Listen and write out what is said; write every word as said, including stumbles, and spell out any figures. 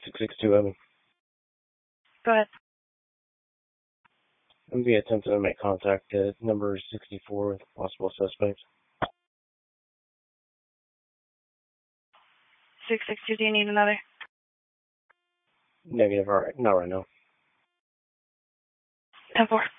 six six two Evan. Go ahead. I'm be attempting to make contact at number sixty-four with possible suspects. six six two, do you need another? Negative, alright, not right now. ten four.